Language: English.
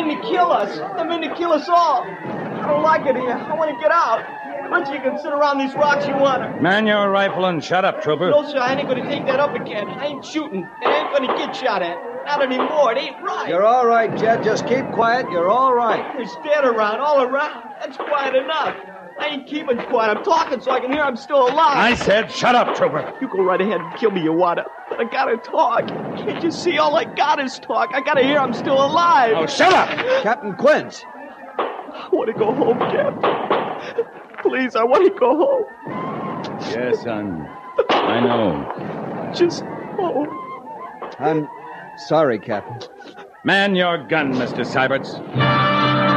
mean to kill us. They mean to kill us all. I don't like it here. I want to get out. Bunch of you can sit around these rocks you want to. Man your rifle and shut up, trooper. No, sir, I ain't going to take that up again. I ain't shooting. It ain't going to get shot at. Not anymore. It ain't right. You're all right, Jed. Just keep quiet. You're all right. There's dead around, all around. That's quiet enough. I ain't keeping quiet. I'm talking so I can hear I'm still alive. I said shut up, trooper. You go right ahead and kill me, you want to. But I gotta talk. Can't you see? All I got is talk. I gotta hear I'm still alive. Oh, shut up! Captain Quince. I want to go home, Captain. Please, I want to go home. Yes, son. I know. Just home. I'm sorry, Captain. Man your gun, Mr. Syberts.